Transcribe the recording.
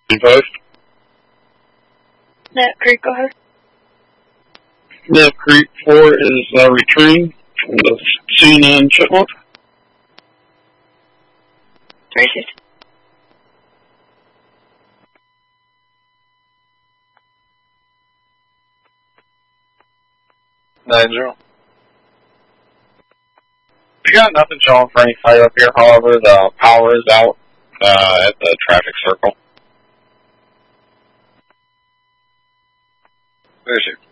Post. Nap Creek, go ahead. Nap Creek 4 is returning from the scene on Chipmunk. 360. We got nothing showing for any fire up here, however, the power is out at the traffic circle. There's it.